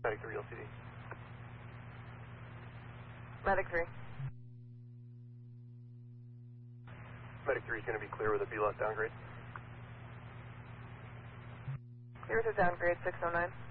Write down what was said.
Medic 3 LCD. Medic 3. Medic 3 is going to be clear with a BLOT downgrade. Clear to downgrade 609.